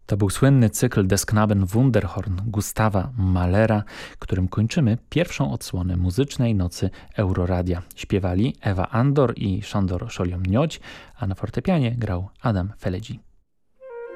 To był słynny cykl Des Knaben Wunderhorn Gustawa Mahlera, którym kończymy pierwszą odsłonę muzycznej nocy Euroradia. Śpiewali Ewa Andor i Sándor Solyom-Nagy, a na fortepianie grał Adam Feledzi.